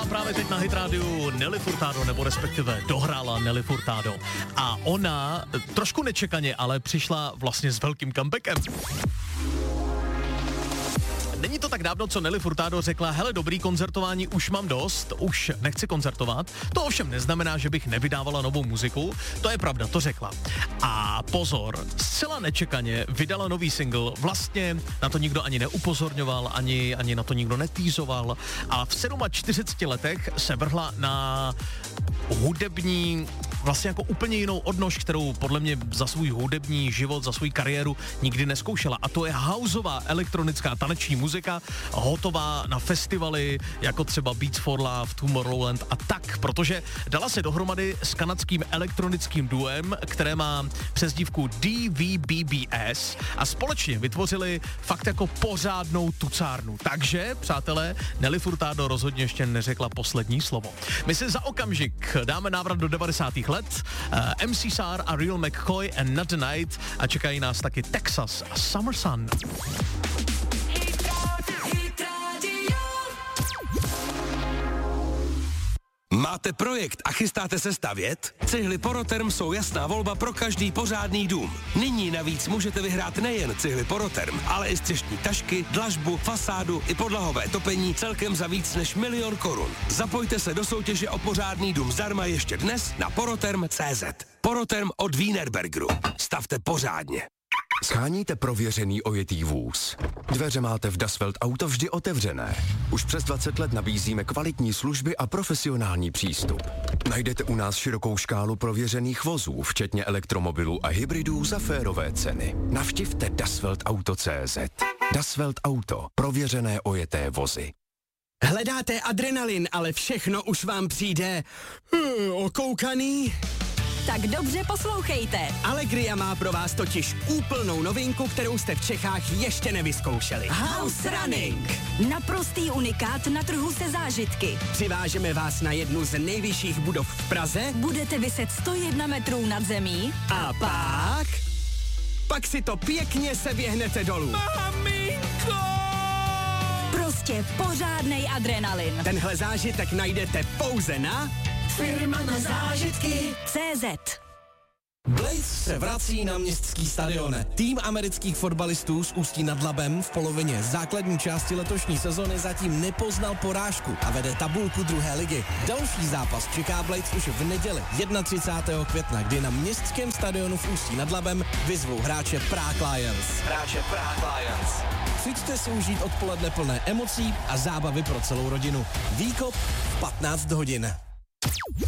právě teď na Hit Radio Nelly Furtado, nebo respektive dohrála Nelly Furtado. A ona trošku nečekaně, ale přišla vlastně s velkým comebackem. Není to tak dávno, co Nelly Furtado řekla, hele, dobrý, koncertování už mám dost, už nechci koncertovat. To ovšem neznamená, že bych nevydávala novou muziku, to je pravda, to řekla. A pozor, zcela nečekaně vydala nový single, vlastně na to nikdo ani neupozorňoval, ani na to nikdo netýzoval a v 47 letech se vrhla na hudební, vlastně jako úplně jinou odnož, kterou podle mě za svůj hudební život, za svou kariéru nikdy neskoušela. A to je houseová elektronická taneční muzika, hotová na festivaly, jako třeba Beats for Love, Tomorrowland a tak, protože dala se dohromady s kanadským elektronickým duem, které má přezdívku DVBBS a společně vytvořili fakt jako pořádnou tucárnu. Takže, přátelé, Nelly Furtado rozhodně ještě neřekla poslední slovo. My si za okamžik dáme návrat do 90. let, MC Sar a Real McCoy and Not the Night a čekají nás taky Texas a Summer Sun. Máte projekt a chystáte se stavět? Cihly Poroterm jsou jasná volba pro každý pořádný dům. Nyní navíc můžete vyhrát nejen cihly Poroterm, ale i střešní tašky, dlažbu, fasádu i podlahové topení celkem za víc než 1 000 000 korun. Zapojte se do soutěže o pořádný dům zdarma ještě dnes na poroterm.cz. Poroterm od Wienerbergeru. Stavte pořádně. Sháníte prověřený ojetý vůz? Dveře máte v Dasvelt Auto vždy otevřené. Už přes 20 let nabízíme kvalitní služby a profesionální přístup. Najdete u nás širokou škálu prověřených vozů, včetně elektromobilů a hybridů za férové ceny. Navštivte dasveltauto.cz. Dasvelt Auto. Prověřené ojeté vozy. Hledáte adrenalin, ale všechno už vám přijde okoukaný? Tak dobře poslouchejte. Allegria má pro vás totiž úplnou novinku, kterou jste v Čechách ještě nevyzkoušeli. House Running. Naprostý unikát na trhu se zážitky. Přivážeme vás na jednu z nejvyšších budov v Praze. Budete viset 101 metrů nad zemí. A pak si to pěkně seběhnete dolů. Maminko! Prostě pořádnej adrenalin. Tenhle zážitek najdete pouze na Firma na zážitky CZ. Blaze se vrací na městský stadion. Tým amerických fotbalistů z Ústí nad Labem v polovině základní části letošní sezony zatím nepoznal porážku a vede tabulku 2. ligy. Další zápas čeká Blaze už v neděli 31. května, kdy na městském stadionu v Ústí nad Labem vyzvou hráče Prague Lions. Přijďte si užít odpoledne plné emocí a zábavy pro celou rodinu. Výkop v 15 hodin.